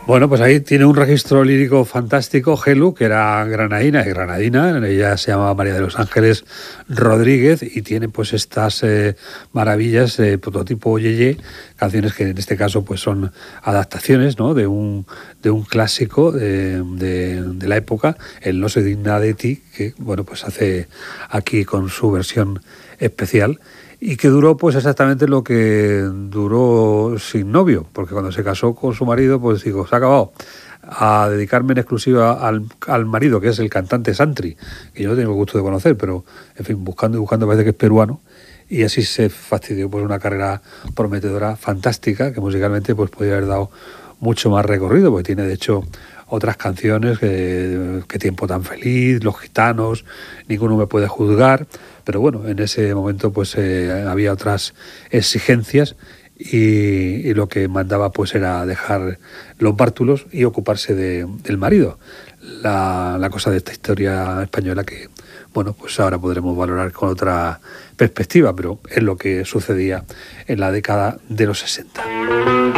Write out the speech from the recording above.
Bueno, pues ahí tiene un registro lírico fantástico, Gelu, que era granadina, ella se llamaba María de los Ángeles Rodríguez y tiene pues estas maravillas, prototipo Yeye, canciones que en este caso pues son adaptaciones, ¿no?, de un clásico de la época, el No se digna de ti, que bueno, pues hace aquí con su versión especial. Y que duró pues exactamente lo que duró sin novio, porque cuando se casó con su marido, pues digo, se ha acabado, a dedicarme en exclusiva al marido, que es el cantante Santri, que yo no tengo el gusto de conocer, pero en fin, buscando y buscando, parece que es peruano, y así se fastidió pues una carrera prometedora, fantástica, que musicalmente pues podría haber dado mucho más recorrido, porque tiene de hecho otras canciones, Qué tiempo tan feliz, Los gitanos, Ninguno me puede juzgar, pero bueno, en ese momento pues había otras exigencias y lo que mandaba pues era dejar los bártulos y ocuparse del marido. La cosa de esta historia española que, bueno, pues ahora podremos valorar con otra perspectiva, pero es lo que sucedía en la década de los 60.